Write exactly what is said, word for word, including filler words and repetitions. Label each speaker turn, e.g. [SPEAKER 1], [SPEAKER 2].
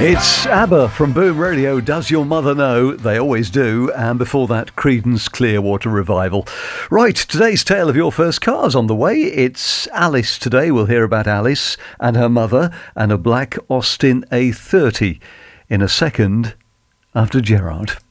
[SPEAKER 1] It's ABBA from Boom Radio. Does Your Mother Know? They always do. And before that, Creedence Clearwater Revival. Right, today's tale of your first car's on the way. It's Alice today. We'll hear about Alice and her mother and a black Austin A thirty in a second after Gerard.